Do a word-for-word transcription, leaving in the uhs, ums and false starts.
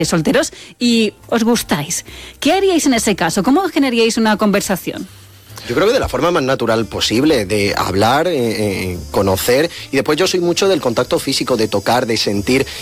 solteros y os gustáis. ¿Qué haríais en ese caso? ¿Cómo generaríais una conversación? Yo creo que de la forma más natural posible, de hablar, eh, eh, conocer, y después yo soy mucho del contacto físico, de tocar, de sentir,